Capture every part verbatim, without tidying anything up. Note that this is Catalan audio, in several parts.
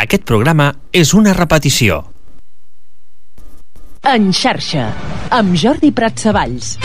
Aquest programa és una repetició. En xarxa, amb Jordi Pratsavalls.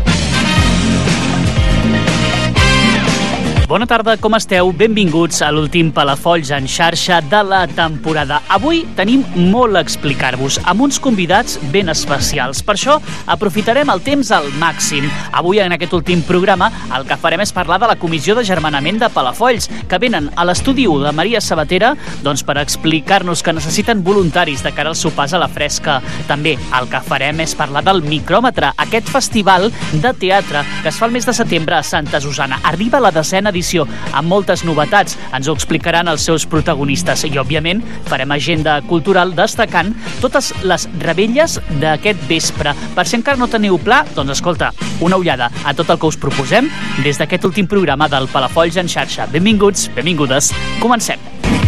Bona tarda, com esteu? Benvinguts a l'últim Palafolls en xarxa de la temporada. Avui tenim molt a explicar-vos, amb uns convidats ben especials. Per això aprofitarem el temps al màxim. Avui, en aquest últim programa, el que farem és parlar de la comissió de germanament de Palafolls, que venen a l'estudi u de Maria Sabatera doncs, per explicar-nos que necessiten voluntaris de cara als sopars a la fresca. També el que farem és parlar del Micròmetre, aquest festival de teatre que es fa el mes de setembre a Santa Susanna. Arriba la desena edició amb moltes novetats. Ens ho explicaran els seus protagonistes i, òbviament, farem agenda cultural destacant totes les revetlles d'aquest vespre. Per si encara no teniu pla, doncs escolta, una ullada a tot el que us proposem des d'aquest últim programa del Palafolls en xarxa. Benvinguts, benvingudes, comencem.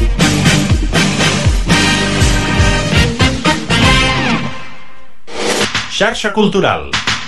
Xarxa Cultural.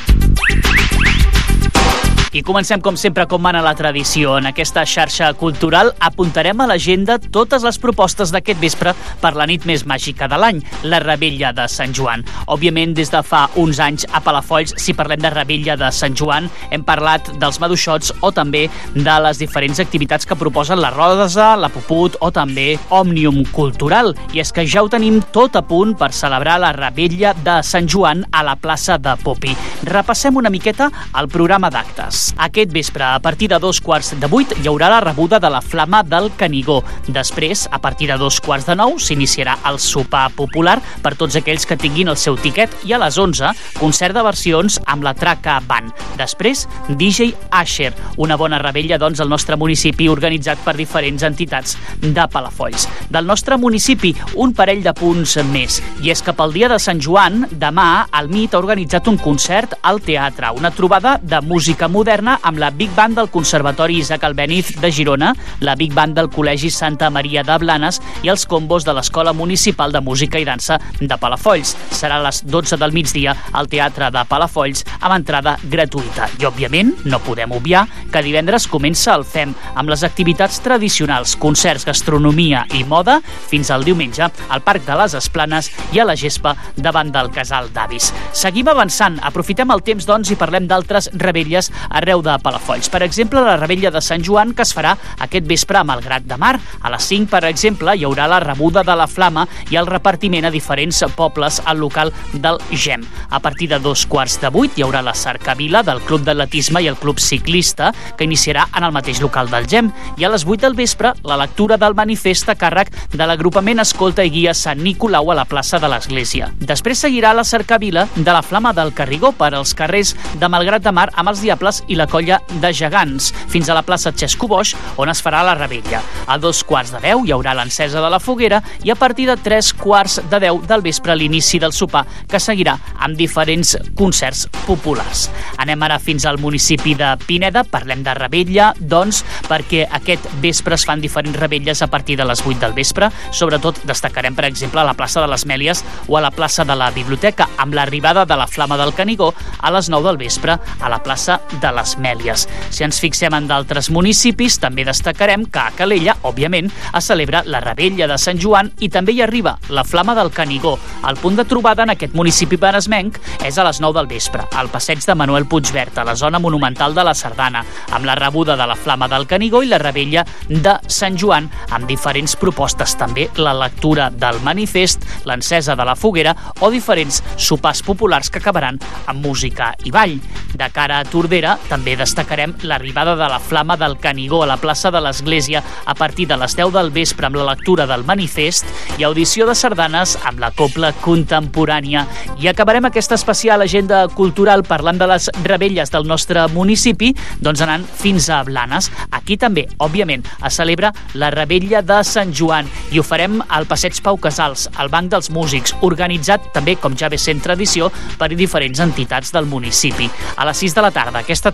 I comencem, com sempre, com mana la tradició. En aquesta xarxa cultural apuntarem a l'agenda totes les propostes d'aquest vespre per la nit més màgica de l'any, la Revetlla de Sant Joan. Òbviament, des de fa uns anys a Palafolls, si parlem de Revetlla de Sant Joan, hem parlat dels maduixots o també de les diferents activitats que proposen la Rosa, la Puput o també Òmnium Cultural. I és que ja ho tenim tot a punt per celebrar la Revetlla de Sant Joan a la plaça de Popi. Repassem una miqueta el programa d'actes. Aquest vespre, a partir de dos quarts de vuit, hi haurà la rebuda de la Flama del Canigó. Després, a partir de dos quarts de nou, s'iniciarà el sopar popular per tots aquells que tinguin el seu tiquet i a les onze, concert de versions amb la Traca Band. Després, D J Asher, una bona revetlla doncs al nostre municipi organitzat per diferents entitats de Palafolls. Del nostre municipi, un parell de punts més. I és que pel dia de Sant Joan, demà, el M I T ha organitzat un concert al teatre, una trobada de música moderna amb la Big Band del Conservatori Isaac Albéniz de Girona, la Big Band del Col·legi Santa Maria de Blanes i els combos de l'Escola Municipal de Música i Dansa de Palafolls. Serà a les dotze del migdia al Teatre de Palafolls amb entrada gratuïta. I, òbviament, no podem obviar que divendres comença el F E M amb les activitats tradicionals, concerts, gastronomia i moda fins al diumenge al Parc de les Esplanes i a la gespa davant del Casal d'Avis. Seguim avançant, aprofitem el temps doncs i parlem d'altres revetlles arreu de Palafolls. Per exemple, la Revetlla de Sant Joan, que es farà aquest vespre a Malgrat de Mar. A les cinc, per exemple, hi haurà la rebuda de la Flama i el repartiment a diferents pobles al local del Gem. A partir de dos quarts de vuit hi haurà la cercavila del Club d'Atletisme i el Club Ciclista, que iniciarà en el mateix local del Gem. I a les vuit del vespre, la lectura del manifest a càrrec de l'agrupament Escolta i Guia Sant Nicolau a la plaça de l'Església. Després seguirà la cercavila de la Flama del Carrigó per als carrers de Malgrat de Mar amb els Diables i la Colla de Gegants, fins a la plaça Xesco Boix, on es farà la revetlla. A dos quarts de deu hi haurà l'encesa de la foguera i a partir de tres quarts de deu del vespre l'inici del sopar, que seguirà amb diferents concerts populars. Anem ara fins al municipi de Pineda, parlem de revetlla, doncs, perquè aquest vespre es fan diferents revetlles a partir de les vuit del vespre. Sobretot destacarem, per exemple, a la plaça de les Mèlies o a la plaça de la Biblioteca, amb l'arribada de la Flama del Canigó a les nou del vespre a la plaça de les Mèlies. Si ens fixem en d'altres municipis, també destacarem que a Calella, òbviament, es celebra la Revetlla de Sant Joan i també hi arriba la Flama del Canigó. El punt de trobada en aquest municipi benesmenc és a les nou del vespre, al passeig de Manuel Puigvert, a la zona monumental de la Sardana, amb la rebuda de la Flama del Canigó i la Revetlla de Sant Joan, amb diferents propostes, també la lectura del manifest, l'encesa de la foguera o diferents sopars populars que acabaran amb música i ball. De cara a Tordera, també destacarem l'arribada de la Flama del Canigó a la plaça de l'Església a partir de les deu del vespre amb la lectura del manifest i audició de sardanes amb la cobla contemporània. I acabarem aquesta especial agenda cultural parlant de les revetelles del nostre municipi, doncs anant fins a Blanes. Aquí també, òbviament, es celebra la Revetlla de Sant Joan i ho farem al passeig Pau Casals, al Banc dels Músics, organitzat també, com ja ve sent tradició, per diferents entitats del municipi. A les sis de la tarda, aquesta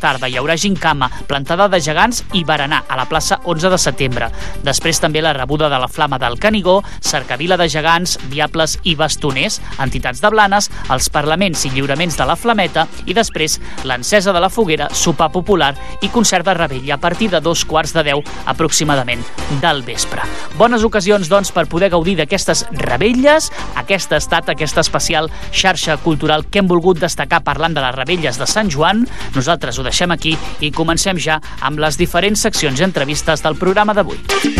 tarda hi haurà gincama, plantada de gegants i berenar a la plaça onze de setembre. Després també la rebuda de la Flama del Canigó, cercavila de gegants, diables i bastoners, entitats de Blanes, els parlaments i lliuraments de la Flameta i després l'encesa de la foguera, sopar popular i concert de revetlla a partir de dos quarts de deu aproximadament del vespre. Bones ocasions, doncs, per poder gaudir d'aquestes revetlles. Aquesta ha estat aquesta especial xarxa cultural que hem volgut destacar parlant de les revetlles de Sant Joan. Nosaltres ho deixem aquí i comencem ja amb les diferents seccions i entrevistes del programa d'avui.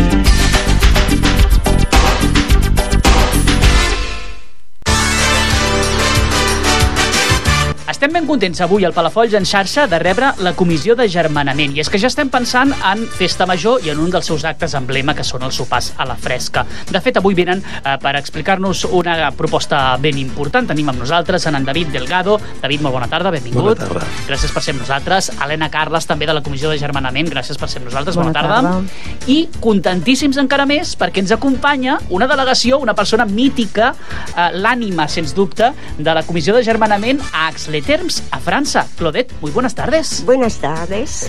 Estem ben contents avui al Palafolls en xarxa de rebre la comissió de germanament, i és que ja estem pensant en Festa Major i en un dels seus actes emblema, que són els sopars a la fresca. De fet, avui venen eh, per explicar-nos una proposta ben important. Tenim amb nosaltres en David Delgado. David, molt bona tarda, benvingut. Bona tarda. Gràcies per ser amb nosaltres. Helena Carles, també de la comissió de germanament. Gràcies per ser amb nosaltres. Bona, bona tarda. tarda. I contentíssims encara més perquè ens acompanya una delegació, una persona mítica, eh, l'ànima, sens dubte, de la comissió de germanament a Aix-les Thermes, a França. Claudette, muy buenas tardes. Buenas tardes.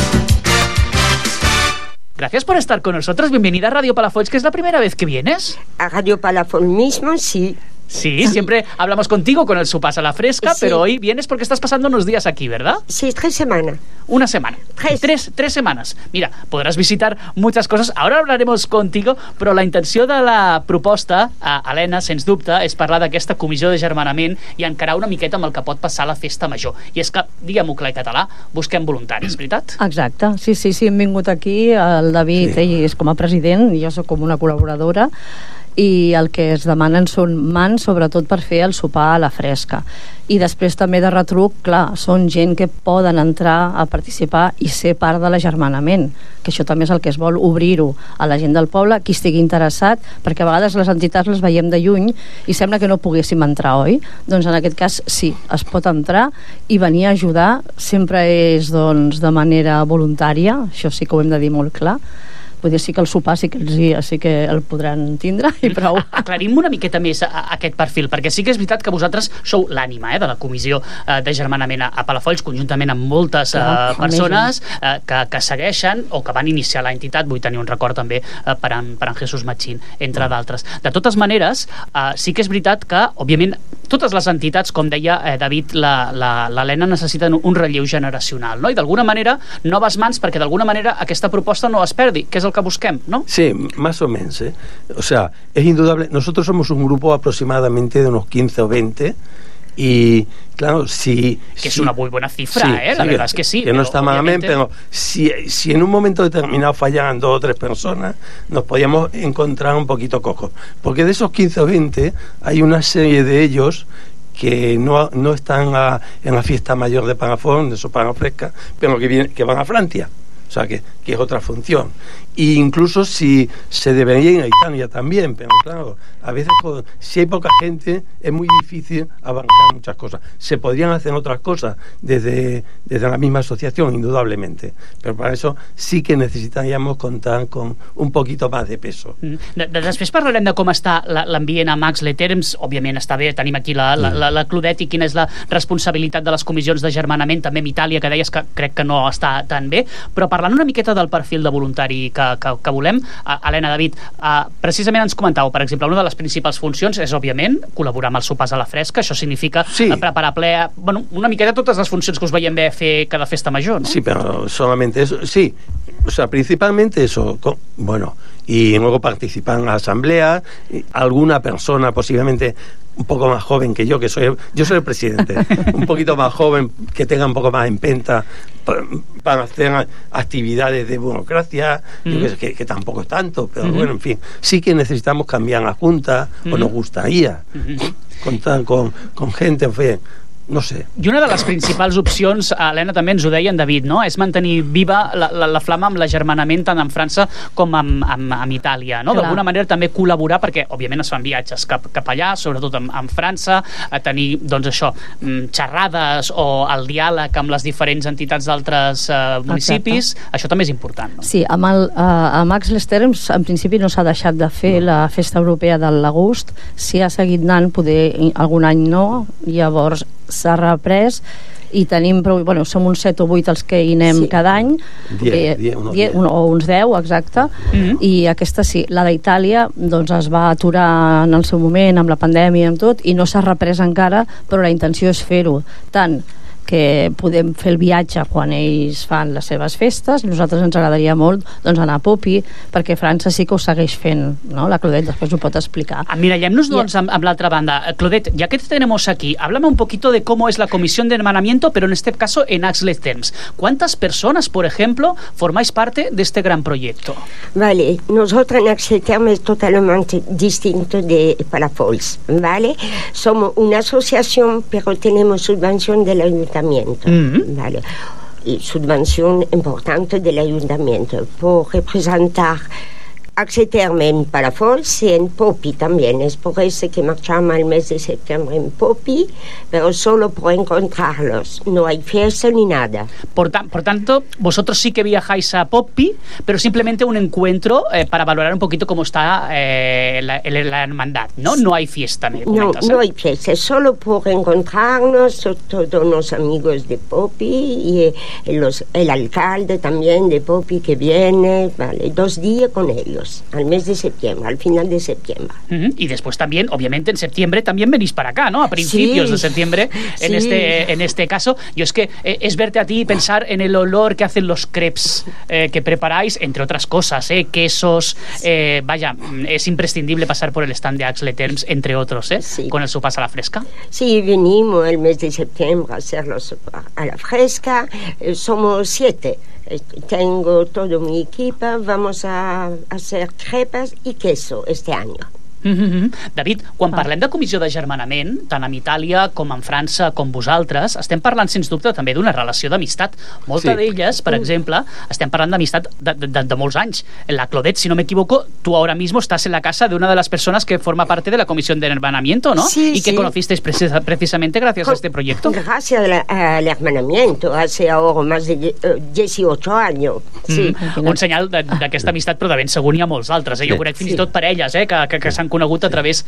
Gracias por estar con nosotros. Bienvenida a Radio Palafolls, que es la primera vez que vienes. A Radio Palafolls mismo, sí. Sí, siempre hablamos contigo con el Sopas a la Fresca, sí. Pero hoy vienes porque estás pasando unos días aquí, ¿verdad? Sí, tres semanas. Una semana. Tres. Tres, tres semanas. Mira, podrás visitar muchas cosas. Ahora hablaremos contigo, però la intenció de la proposta, a Helena, sens dubte, és parlar d'aquesta comissió de germanament i encarar una miqueta amb el que pot passar a la Festa Major. I és que, diguem-ho clar i català, busquem voluntaris, veritat? Exacte. Sí, sí, sí, hem vingut aquí, el David, sí. Ell és com a president, jo soc com una col·laboradora, i el que es demanen són mans, sobretot per fer el sopar a la fresca. I després també de retruc, clar, són gent que poden entrar a participar i ser part de l'agermanament, que això també és el que es vol, obrir-ho a la gent del poble, qui estigui interessat, perquè a vegades les entitats les veiem de lluny i sembla que no poguéssim entrar, oi? Doncs en aquest cas sí, es pot entrar i venir a ajudar, sempre és doncs de manera voluntària, això sí que ho hem de dir molt clar. Vull dir, sí que el sopar sí que, els, sí que el podran tindre i prou. Aclarim una miqueta més a, a aquest perfil, perquè sí que és veritat que vosaltres sou l'ànima eh, de la comissió eh, de germanament a, a Palafolls, conjuntament amb moltes eh, persones eh, que, que segueixen o que van iniciar l'entitat. Vull tenir un record també eh, per, en, per en Jesús Machín, entre d'altres. De totes maneres, eh, sí que és veritat que, òbviament, totes les entitats, com deia eh, David, l'Helena, necessiten un relleu generacional, no? I d'alguna manera, noves mans, perquè d'alguna manera aquesta proposta no es perdi, que és el que busquem, ¿no? Sí, más o menos, ¿eh? O sea, es indudable. Nosotros somos un grupo aproximadamente de unos quince o veinte y, claro, si... Que es si, una muy buena cifra, sí, ¿eh? La sí, verdad es que sí. Que no está malamente, pero si, si en un momento determinado fallaran dos o tres personas, nos podíamos encontrar un poquito cojos. Porque de esos quince o veinte hay una serie de ellos que no, no están a, en la fiesta mayor de Palafolls, de Sopar Fresca, pero que, viene, que van a Francia. O sea, que, que es otra función. E incluso si se debería ir a Italia también, pero claro, a veces si hay poca gente es muy difícil abarcar muchas cosas. Se podrían hacer otras cosas desde, desde la misma asociación, indudablemente, pero para eso sí que necesitaríamos contar con un poquito más de peso. Mm. De, de, després parlarem de com està l'ambient a Aix-les Thermes. Òbviament està bé, tenim aquí la, la, la, la Claudette i quina és la responsabilitat de les comissions de germanament, també amb Itàlia, que deies que crec que no està tan bé, però parlant una miqueta del perfil de voluntari que, que, que volem, uh, Helena, David, uh, precisament ens comentàveu, per exemple, una de les principals funcions és, òbviament, col·laborar amb els sopars a la fresca. Això significa sí. uh, preparar ple, bueno, una miqueta totes les funcions que us veiem bé fer cada festa major, ¿no? Sí, pero solamente eso, sí, o sea, principalmente eso, con, bueno, y luego participar en la asamblea, alguna persona posiblemente un poco más joven que yo, que soy yo soy el presidente, un poquito más joven, que tenga un poco más empenta para hacer actividades de burocracia, mm. yo que, que tampoco es tanto, pero mm-hmm. bueno, en fin, sí que necesitamos cambiar la junta, mm-hmm. o nos gustaría mm-hmm. contar con, con gente, en fin, no sé. I una de les principals opcions, Helena, també ens ho deia en David, no? És mantenir viva la, la, la flama amb l'agermanament tant en França com amb, amb, amb Itàlia, no? D'alguna manera també col·laborar, perquè òbviament es fan viatges cap, cap allà, sobretot en, en França, a tenir, doncs això, xerrades o el diàleg amb les diferents entitats d'altres uh, municipis. Exacte. Això també és important, no? Sí, amb, el, uh, amb Aix-les Thermes en principi no s'ha deixat de fer no. la festa europea de l'agost, si ha seguit anant, poder algun any no, llavors s'ha reprès i tenim prou, bueno, som uns set o vuit els que hi anem sí. cada any diez, eh, diez, unos diez, un, o uns deu, exacte mm-hmm. i aquesta sí, la d'Itàlia doncs es va aturar en el seu moment amb la pandèmia i amb tot, i no s'ha reprès encara, però la intenció és fer-ho tant que podem fer el viatge quan ells fan les seves festes. Nosaltres ens agradaria molt doncs, anar a Popi, perquè França sí que ho segueix fent, no? La Claudette després ho pot explicar. Mirallem-nos doncs amb, amb l'altra banda. Claudette, ya que te tenemos aquí, háblame un poquito de cómo es la comisión de hermanamiento, pero en este caso en Axle Terms. ¿Cuántas personas, por ejemplo, formáis parte de este gran proyecto? Vale, nosotros en Axle Terms es totalmente distinto de Palafols, ¿vale? Somos una asociación, pero tenemos subvención del ayuntamiento. Mm-hmm. Vale. Y subvención importante del ayuntamiento por representar Axle Terms en Palafols y en Popi también. Es por eso que marchamos el mes de septiembre en Popi, pero solo por encontrarlos. No hay fiesta ni nada. Por, ta por tanto, vosotros sí que viajáis a Popi, pero simplemente un encuentro eh, para valorar un poquito cómo está eh, la, la hermandad, ¿no? No hay fiesta, me comentas, No, ¿eh? no hay fiesta, solo por encontrarnos todos los amigos de Popi y, eh, los, el alcalde también de Popi que viene, vale, dos días con ellos. Al mes de septiembre, al final de septiembre. Uh-huh. Y después también, obviamente, en septiembre también venís para acá, ¿no? A principios sí. de septiembre, en, sí. este, en este caso. Yo es que eh, es verte a ti y pensar en el olor que hacen los crepes eh, que preparáis, entre otras cosas, ¿eh? Quesos, eh, vaya, es imprescindible pasar por el stand de Axle Terms, entre otros, ¿eh? Sí. Con el sopas a la fresca. Sí, venimos el mes de septiembre a hacer los sopas a la fresca. Eh, somos siete. Tengo todo mi equipo, vamos a hacer crepes y queso este año. Mm-hmm. David, quan ah. parlem de comissió de germanament, tant amb Itàlia com amb França com vosaltres, estem parlant sens dubte també d'una relació d'amistat. Molta sí. d'elles, per exemple, estem parlant d'amistat de, de, de, de molts anys. La Claudette, si no me equivoco, tú ahora mismo estás en la casa de una de las personas que forma parte de la comisión de hermanamiento, ¿no? Sí, y que sí. conocisteis precis precisamente gracias Con, a este proyecto. Gracias al, al hermanamiento, hace ahora más de uh, dieciocho años. Sí. Mm. Un senyal d'aquesta amistat, però de ben segur n'hi ha molts altres. Eh? Jo sí. crec fins i tot parelles eh? que, que, que s'han conegut a través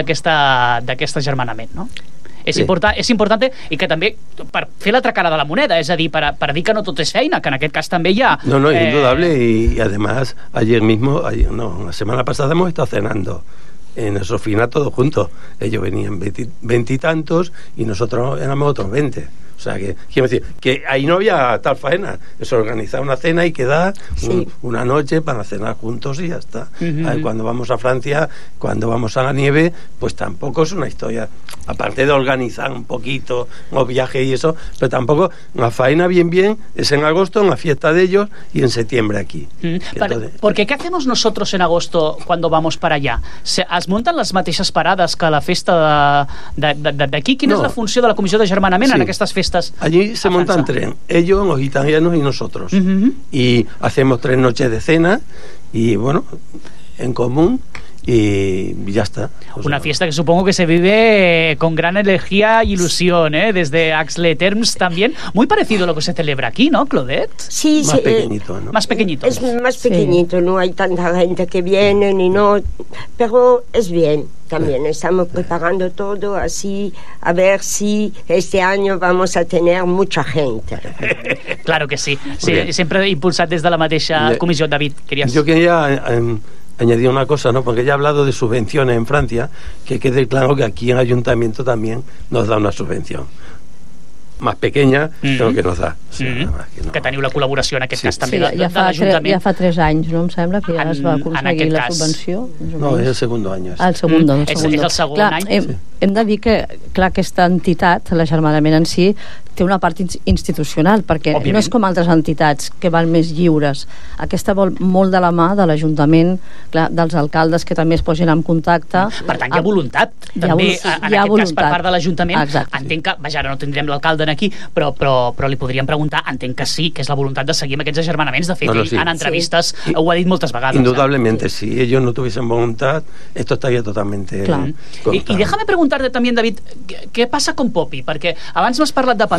d'aquest agermanament, no? És, sí. important, és important i que també per fer l'altra cara de la moneda, és a dir, per, per dir que no tot és feina, que en aquest cas també hi ha... No, no, eh... indudable, y, y además ayer mismo, ayer, no, la semana pasada hemos estado cenando en el Sofina todos juntos. Ellos venían veintitantos y nosotros éramos otros veinte. O sea, que quiero decir, que ahí no había tal faena. Es organizar una cena y quedar sí. un, una noche para cenar juntos y ya está. Uh-huh. A ver, cuando vamos a Francia, cuando vamos a la nieve, pues tampoco es una historia. Aparte de organizar un poquito los viajes y eso, pero tampoco la faena bien bien es en agosto, en la fiesta de ellos, y en septiembre aquí. Uh-huh. Entonces, porque ¿qué hacemos nosotros en agosto cuando vamos para allá? ¿Se, ¿Es montan les mateixes parades que la festa d'aquí? Quina no. és la funció de la comissió de germanament sí. en aquestes festes? Allí se montan tren, ellos, los italianos y nosotros. Uh-huh. Y hacemos tres noches de cena y bueno, en común, y ya está. O Una sea, fiesta que supongo que se vive con gran energía y ilusión, ¿eh? Desde Axle Terms también. Muy parecido a lo que se celebra aquí, ¿no, Claudette? Sí, más sí. pequeñito, ¿no? Más pequeñito. Es más pequeñito, sí. No hay tanta gente que viene ni no, pero es bien. También estamos preparando todo así, a ver si este año vamos a tener mucha gente. Claro que sí. sí siempre impulsat des de la mateixa comissió. David, querías... Yo quería eh, añadir una cosa, ¿no? Porque ya he hablado de subvenciones en Francia, que quede claro que aquí en Ayuntamiento también nos da una subvención. Más pequeña, mm-hmm. però que nos da. O sigui, mm-hmm. más que, no. que teniu la col·laboració en aquest sí. cas també sí, de, ja, de, fa de l'Ajuntament. Ja fa tres anys, no em sembla, que ja en, es va aconseguir la cas. subvenció. No, és el segon any. Ah, el segon, mm. el és, segon. és el segon clar, any. Hem, sí. hem de dir que clar, aquesta entitat, l'agermanament en si, té una part institucional, perquè Òbviament. no és com altres entitats que van més lliures. Aquesta vol molt de la mà de l'Ajuntament, dels alcaldes que també es posin en contacte. Per tant, hi ha voluntat, també, ha, en aquest voluntat. cas, per part de l'Ajuntament. Exacte. Entenc que, vaja, ara no tindrem l'alcalde aquí, però, però, però li podríem preguntar, entenc que sí, que és la voluntat de seguir amb aquests agermanaments. De fet, no, no, sí. en entrevistes sí. ho ha dit moltes vegades. Indudablemente, eh? Si ellos no tuviesen voluntad, esto estaría totalmente... Claro. I, I déjame preguntarte también, David, què, què passa con Popi? Perquè abans m'has parlat de pandèmia,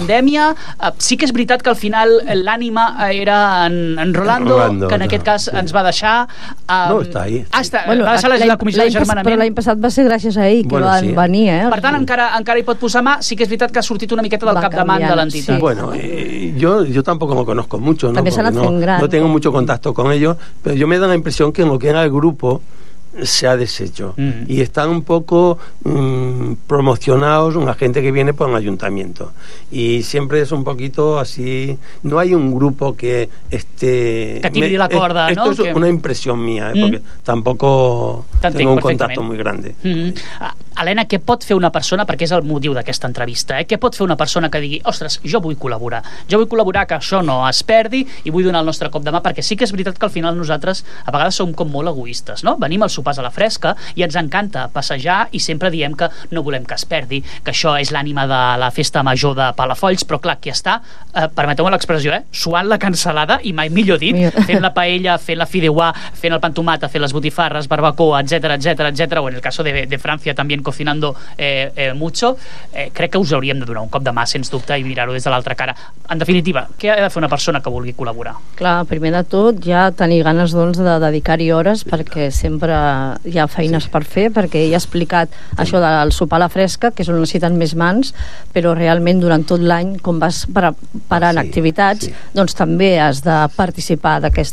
pandèmia. Uh, sí que és veritat que al final l'ànima era en, en Rolando, Rolando, que en aquest cas sí. ens va deixar... Um, No, està ahí. Ah, està, bueno, va deixar la, la comissió d'agermanament. Però l'any passat va ser gràcies a ell que Bueno, van sí. venir, eh? Per tant, encara, encara hi pot posar mà. Sí que és veritat que ha sortit una miqueta del Va capdavant de canviant, l'entitat. sí. Bueno, eh, yo, yo tampoco lo conozco mucho, ¿no? También se Porque han hecho un no, gran- no tengo mucho contacto con ellos, pero yo me da la impresión que en lo que era el grupo se ha deshecho Mm. y están un poco mm, promocionados una gente que viene por el ayuntamiento y siempre es un poquito así, no hay un grupo que esté Que tiri la corda, esto ¿no? es Que- una impresión mía, ¿eh? Mm. Porque tampoco T'entenc tengo un perfectament. contacto muy grande. Mm. Ah, Helena, què pot fer una persona, perquè és el motiu d'aquesta entrevista, eh? Què pot fer una persona que digui, ostres, jo vull col·laborar, jo vull col·laborar que això no es perdi i vull donar el nostre cop de mà, perquè sí que és veritat que al final nosaltres a vegades som com molt egoistes, no? Venim als sopars a la fresca i ens encanta passejar i sempre diem que no volem que es perdi, que això és l'ànima de la festa major de Palafolls, però clar, qui està, eh, permeteu-me l'expressió, eh? Suant la cansalada, i mai millor dit, Mira. fent la paella, fent la fideuà, fent el pan tomata, fent les botifarres, barbacoa, etcètera, etcètera, etcètera, o en el caso de, de Francia también cocinando eh, eh, mucho, eh, crec que us hauríem de donar un cop de mà, sens dubte, i mirar-ho des de l'altra cara. En definitiva, què ha de fer una persona que vulgui col·laborar? Clar, primer de tot ja tenir ganes doncs, de dedicar-hi hores perquè sempre hi ha feines per fer, perquè ell ha explicat això del sopar a la fresca, que és on necessiten més mans, però realment durant tot l'any, com vas preparant Sí, activitats, sí. doncs també has de participar d'aquesta